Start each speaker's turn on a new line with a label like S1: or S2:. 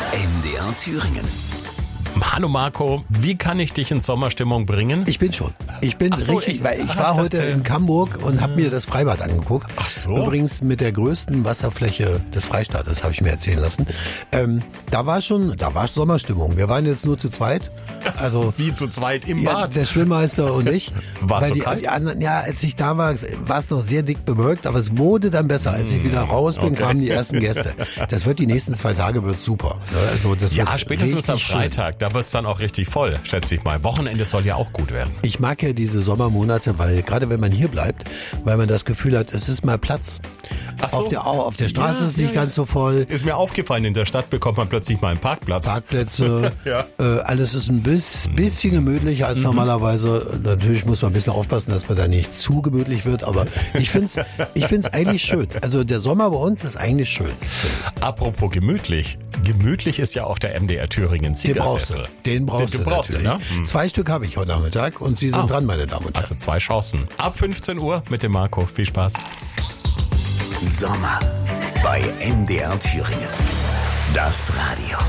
S1: MDR Thüringen.
S2: Hallo Marco, wie kann ich dich in Sommerstimmung bringen?
S3: Ich bin schon. Ich bin richtig, weil ich war heute in Hamburg und habe mir das Freibad angeguckt.
S2: Ach so.
S3: Übrigens mit der größten Wasserfläche des Freistaates, habe ich mir erzählen lassen. Da war Sommerstimmung. Wir waren jetzt nur zu zweit. Also
S2: Wie zu zweit im
S3: ja,
S2: Bad?
S3: der Schwimmmeister und ich.
S2: War's so
S3: die
S2: kalt?
S3: anderen, ja, als ich da war es noch sehr dick bewölkt, aber es wurde dann besser. Als ich wieder raus bin,
S2: okay.
S3: kamen die ersten Gäste. Das wird die nächsten 2 Tage wird super. Also das
S2: Ja,
S3: wird
S2: spätestens am
S3: richtig schön.
S2: Freitag, da wird's dann auch richtig voll, schätze ich mal. Wochenende soll ja auch gut werden.
S3: Ich mag ja diese Sommermonate, weil gerade wenn man hier bleibt, weil man das Gefühl hat, es ist mal Platz.
S2: Ach so.
S3: Auf der Straße ist nicht ganz so voll.
S2: Ist mir aufgefallen, in der Stadt bekommt man plötzlich mal einen Parkplatz.
S3: Parkplätze,
S2: Ja.
S3: Alles ist ein bisschen gemütlicher als normalerweise. Natürlich muss man ein bisschen aufpassen, dass man da nicht zu gemütlich wird, aber ich find's eigentlich schön. Also der Sommer bei uns ist eigentlich schön.
S2: Apropos gemütlich. Gemütlich ist ja auch der MDR Thüringen Siegersessel.
S3: Den brauchst du
S2: ne?
S3: natürlich. 2 Stück habe ich heute Nachmittag und Sie sind dran, meine Damen und Herren.
S2: Also 2 Chancen. Ab 15 Uhr mit dem Marco. Viel Spaß.
S1: Sommer bei MDR Thüringen. Das Radio.